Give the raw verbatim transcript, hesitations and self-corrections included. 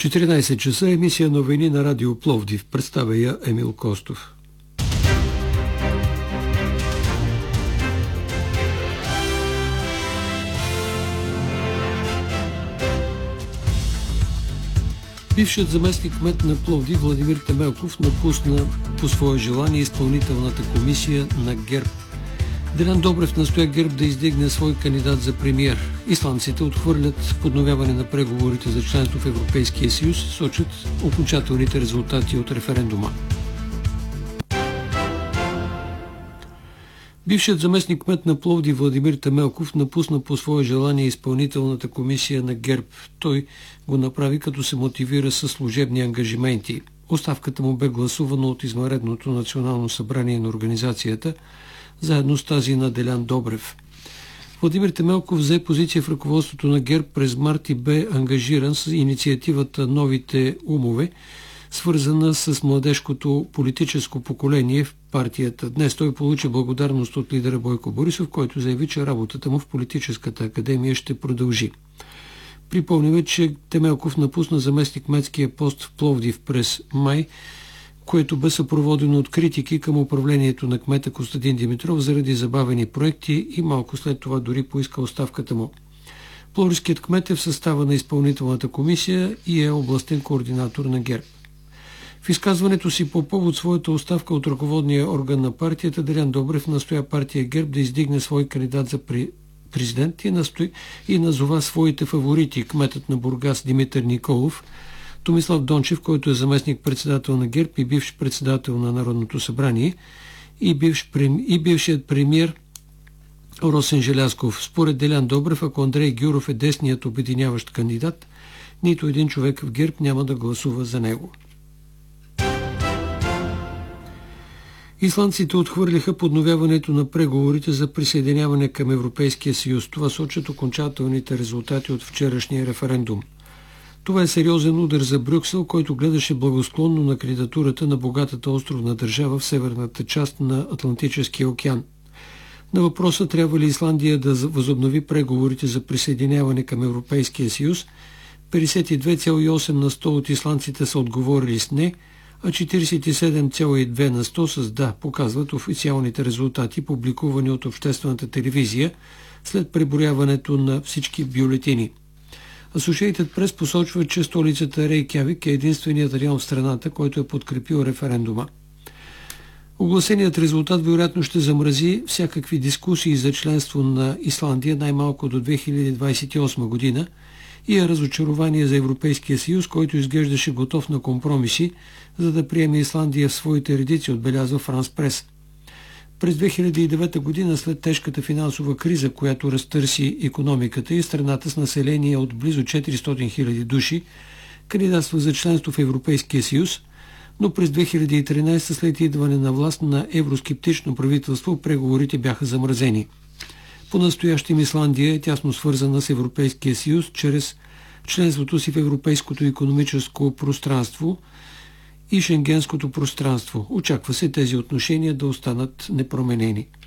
четиринайсет часа, емисия новини на Радио Пловдив. Представя я Емил Костов. Бившият заместник кмет на Пловдив Владимир Темелков напусна по свое желание изпълнителната комисия на ГЕРБ. Делян Добрев настоя ГЕРБ да издигне свой кандидат за премиер. Исландците отхвърлят подновяване на преговорите за членство в Европейския съюз, сочат окончателните резултати от референдума. Бившият заместник кмет на Пловдив Владимир Темелков напусна по свое желание изпълнителната комисия на ГЕРБ. Той го направи, като се мотивира с служебни ангажименти. Оставката му бе гласувана от извънредното национално събрание на организацията, заедно с тази на Делян Добрев. Владимир Темелков взе позиция в ръководството на ГЕРБ през март и бе ангажиран с инициативата «Новите умове», свързана с младежкото политическо поколение в партията. Днес той получи благодарност от лидера Бойко Борисов, който заяви, че работата му в политическата академия ще продължи. Припомняме, че Темелков напусна заместник-кметския пост в Пловдив през май, което бе съпроводено от критики към управлението на кмета Костадин Димитров заради забавени проекти и малко след това дори поиска оставката му. Пловдивският кмет е в състава на изпълнителната комисия и е областен координатор на ГЕРБ. В изказването си по повод своята оставка от ръководния орган на партията, Делян Добрев настоя партия ГЕРБ да издигне свой кандидат за президент и, настои, и назова своите фаворити: кметът на Бургас Димитър Николов, Томислав Дончев, който е заместник-председател на ГЕРБ и бивш председател на Народното събрание, и, бивш, и бившият премиер Росен Желязков. Според Делян Добрев, ако Андрей Гюров е десният обединяващ кандидат, нито един човек в ГЕРБ няма да гласува за него. Исландците отхвърлиха подновяването на преговорите за присъединяване към Европейския съюз. Това сочат окончателните резултати от вчерашния референдум. Това е сериозен удар за Брюксел, който гледаше благосклонно на кандидатурата на богатата островна държава в северната част на Атлантическия океан. На въпроса трябва ли Исландия да възобнови преговорите за присъединяване към Европейския съюз, петдесет и две цяло и осем на сто от исландците са отговорили с не, а четиридесет и седем цяло и две на сто с да, показват официалните резултати, публикувани от обществената телевизия след преброяването на всички бюлетини. Associated Press посочва, че столицата Рейкявик е единственият район в страната, който е подкрепил референдума. Огласеният резултат вероятно ще замрази всякакви дискусии за членство на Исландия най-малко до две хиляди двадесет и осма година и е разочарование за Европейския съюз, който изглеждаше готов на компромиси, за да приеме Исландия в своите редици, отбелязва Франс Прес. През две хиляди и девета година, след тежката финансова криза, която разтърси икономиката и страната с население от близо четиристотин хиляди души, кандидатства за членство в Европейския съюз, но през две хиляди и тринадесета, след идване на власт на евроскептично правителство, преговорите бяха замразени. По-настоящем Исландия е тясно свързана с Европейския съюз чрез членството си в Европейското икономическо пространство и Шенгенското пространство. Очаква се тези отношения да останат непроменени.